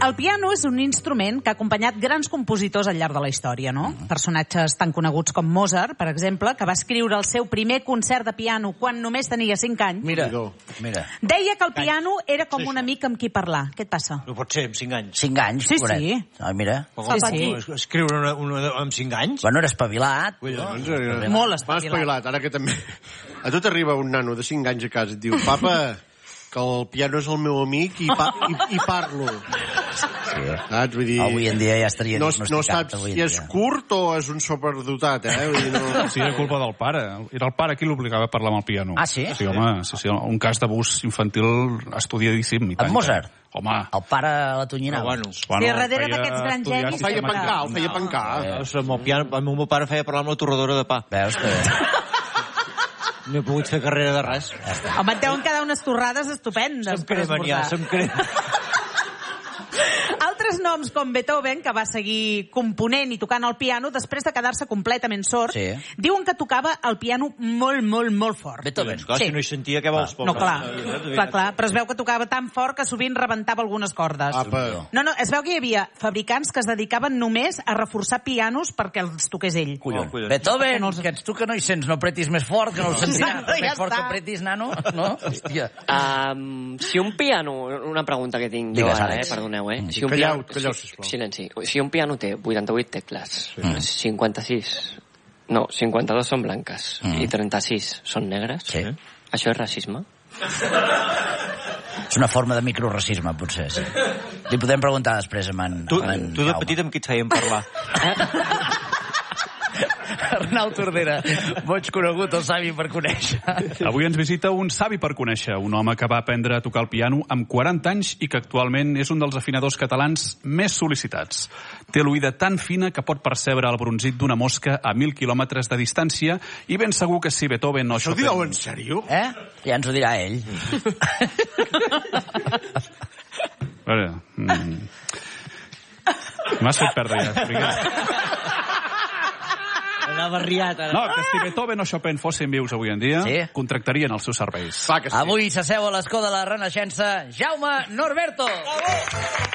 El piano és un instrument que ha acompanyat grans compositors al llarg de la història, no? Personatges tan coneguts com Mozart, per exemple, que va escriure el seu primer concert de piano quan només tenia 5 anys. Mira. Deia que el piano era com un amic amb qui parlar. Què et passa? No pot ser, amb 5 anys. 5 anys, Sí, pobret. sí. Ai, mira. Escriure amb 5 anys? Bueno, era espavilat. Molt espavilat. Ara que també... A tu t'arriba un nano de 5 anys a casa i et diu, papa, que el piano és el meu amic i parlo. Saps? Vull dir... Avui en dia ja estaria no diagnosticat. saps si és curt o és un superdotat, eh? Vull dir, no... Sí, era culpa del pare. Era el pare qui l'obligava a parlar amb el piano. Ah, sí? Sí, home, sí, un cas d'abús infantil estudiadíssim. En Mozart? Home. El pare la tonyinava. Bueno, Sí, darrere d'aquests grans genis... El feia pencar. El meu pare feia parlar amb la torradora de pa. Veus que... No he pogut fer carrera de res. Home, et deuen quedar unes torrades estupendes. Se'm cremen ja, se'm cremen. Altres noms com Beethoven, que va seguir component i tocant el piano després de quedar-se completament sord, diuen que tocava el piano molt, molt, molt fort. Beethoven. Clar, si no hi sentia, què vols? No, clar, però es veu que tocava tan fort que sovint rebentava algunes cordes. No, es veu que hi havia fabricants que es dedicaven només a reforçar pianos perquè els toqués ell. Beethoven, que ets tu que no hi sents, no apretis més fort, que no el sentiràs. Més fort que apretis, nano, no? Hòstia. Si un piano... Una pregunta que tinc jo ara, perdoneu, Si un Callau, sisplau. Silenci. Si un piano té 88 tecles, 52 són blanques i 36 són negres, això és racisme? És una forma de microracisme, potser, sí. Li podem preguntar després a en Tu de petit amb qui et feien parlar? Arnau Tordera, boig conegut, el savi per conèixer. Avui ens visita un savi per conèixer, un home que va aprendre a tocar el piano amb 40 anys i que actualment és un dels afinadors catalans més sol·licitats. Té l'oïda tan fina que pot percebre el brunzit d'una mosca a 1.000 quilòmetres de distància i ben segur que si Beethoven o Chopin... Això ho dieu en sèrio? Ja ens ho dirà ell. M'has fet perdre ja. Anava riat, ara. No, que si Beethoven o Chopin fossin vius avui en dia, contractarien els seus serveis. Avui s'asseu a l'escó de la Renaixença Jaume Norberto.